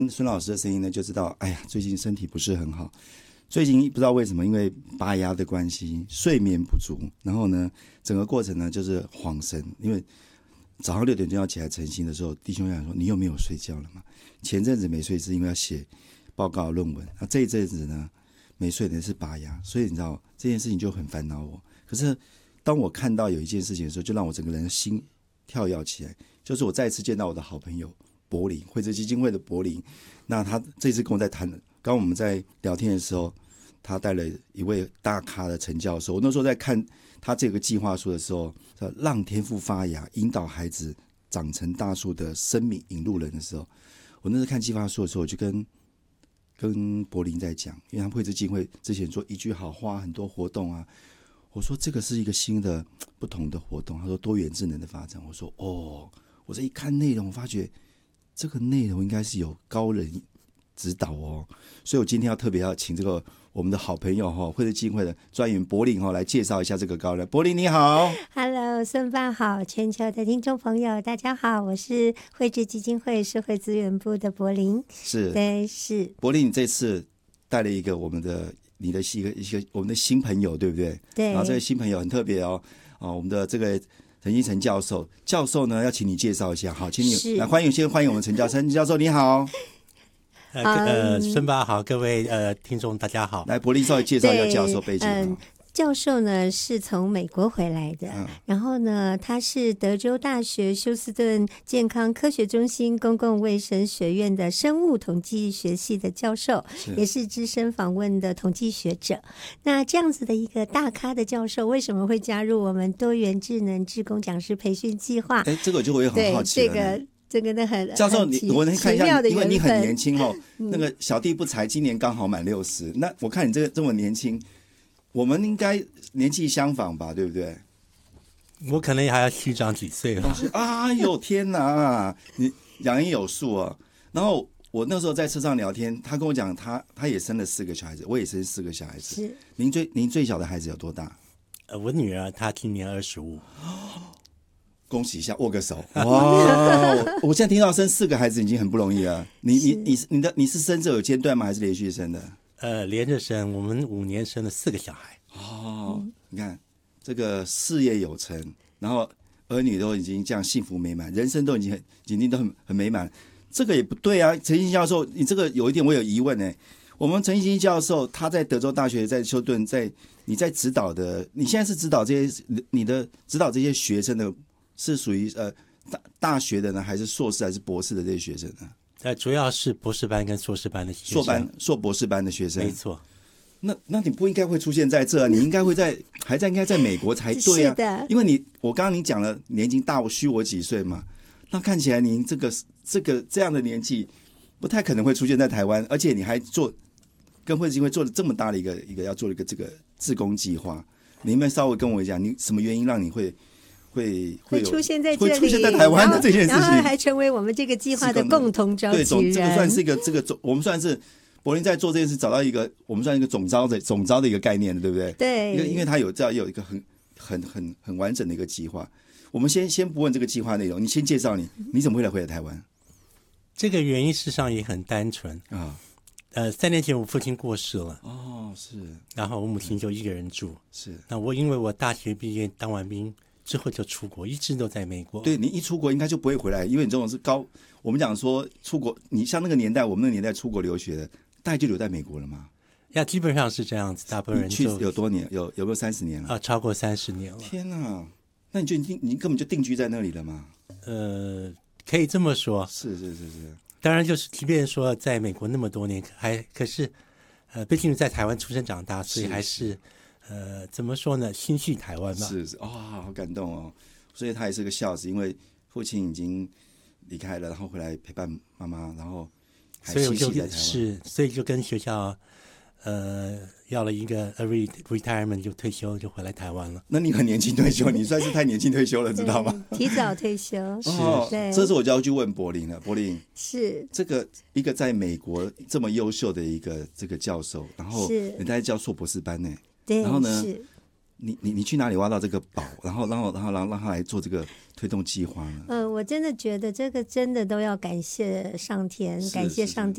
孙老师的声音呢，就知道，哎呀，最近身体不是很好。最近不知道为什么，因为拔牙的关系，睡眠不足，然后呢，整个过程呢就是恍神。因为早上6点钟要起来晨兴的时候，弟兄想说：“你有没有睡觉了嘛？”前阵子没睡是因为要写报告论文，这一阵子呢没睡的是拔牙，所以你知道这件事情就很烦恼我。可是当我看到有一件事情的时候，就让我整个人的心跳跃起来，就是我再次见到我的好朋友柏林，惠智基金会的柏林。那他这次跟我在谈，刚刚我们在聊天的时候，他带了一位大咖的陈教授。我那时候在看他这个计划书的时候，让天赋发芽，引导孩子长成大树的生命引路人的时候，我那时候看计划书的时候，我就跟柏林在讲，因为他们惠智基金会之前说一句好话，很多活动啊。我说这个是一个新的不同的活动，他说多元智能的发展。我说我这一看内容，我发觉这个内容应该是有高人指导哦，所以我今天特别要请这个我们的好朋友惠智基金会的专员柏林来介绍一下这个高人。柏林你好。 Hello， 孙爸好，全球的听众朋友大家好，我是惠智基金会社会资源部的柏林。 是， 对，是柏林，你这次带了一个我们的新朋友，对不对？ 对。 然后这个新朋友很特别我们的这个陈一成教授呢，要请你介绍一下。好，请你来先欢迎我们陈教授。陈教授你好。 孙爸好，各位听众大家好。 来，柏林稍微介绍一下教授背景。 教授呢是从美国回来的，然后呢他是德州大学休斯顿健康科学中心公共卫生学院的生物统计学系的教授，也是资深访问的统计学者。那这样子的一个大咖的教授，为什么会加入我们多元智能志工讲师培训计划？ 这个就我也很好奇了。 这个呢教授我能看一下，因为你很年轻那个小弟不才，今年刚好满60。那我看你这么年轻，我们应该年纪相仿吧，对不对？ 我可能还要虚长几岁了。 哎呦天哪，你养眼有数啊。然后我那时候在车上聊天，他跟我讲他也生了4个小孩子，我也生4个小孩子。 是。 您最小的孩子有多大？ 我女儿她今年25。 恭喜一下，握个手。哇！我现在听到生4个孩子已经很不容易了。你是生着有间断吗？还是连续生的？ 连着生，我们5年生了4个小孩。 你看这个事业有成，然后儿女都已经这样幸福美满，人生都已经都很美满。这个也不对啊，陈一新教授，你这个有一点我有疑问呢。我们陈一新教授他在德州大学，在休顿，你在指导的，你现在是指导这些，你的指导这些学生的。是属于大学的呢，还是硕士还是博士的这些学生呢？ 主要是博士班跟硕士班的学生， 硕博士班的学生。 没错。 那你不应该会出现在这，你应该会应该在美国才对啊。 是的。 因为我刚刚你讲了年纪大虚我几岁嘛，那看起来您这样的年纪不太可能会出现在台湾，而且你还跟惠智基金会做了这么大的一个要做一个这个志工计划，你们稍微跟我讲，你什么原因让你会出现在这里， 会出现在台湾的这件事情， 然后还成为我们这个计划的共同召集人。 对，这个算是一个我们算是柏林在做这件事，找到一个我们算一个总召的一个概念的，对不对？ 对， 因为它有一个很完整的一个计划。我们先不问这个计划内容，你先介绍你怎么会回来台湾？ 这个原因事实上也很单纯啊。3年前我父亲过世了。 是。 然后我母亲就一个人住。 是。 那因为我大学毕业当完兵之后就出国，一直都在美国。 对，你一出国应该就不会回来，因为你这种是我们讲说出国，你像那个年代，我们那个年代出国留学的，大概就留在美国了嘛。 基本上是这样子，大部分人去有多年？有没有30年了？ 超过30年了。 天哪，那你根本就定居在那里了吗？ 可以这么说。 是。 当然，就是即便说在美国那么多年，可是毕竟在台湾出生长大，所以还是怎么说呢？心系台湾嘛。 是好感动哦。所以他也是个孝子，因为父亲已经离开了，然后回来陪伴妈妈，然后还心系在台湾。 所以就跟学校要了一个 retirement 就退休，就回来台湾了。 那你很年轻退休，你算是太年轻退休了，知道吗？ 提早退休。 这是我就要去问柏林了。柏林是这个一个在美国这么优秀的一个这个教授，然后人家教硕博士班呢。 对。 然后呢？你去哪里挖到这个宝，然后让他来做这个推动计划呢？ 我真的觉得这个真的都要感谢上天，感谢上帝。